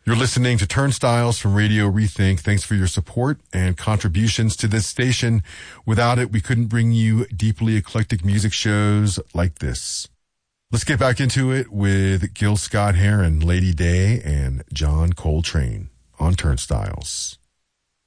You're listening to Turnstiles from Radio Rethink. Thanks for your support and contributions to this station. Without it, we couldn't bring you deeply eclectic music shows like this. Let's get back into it with Gil Scott-Heron, Lady Day, and John Coltrane on Turnstiles.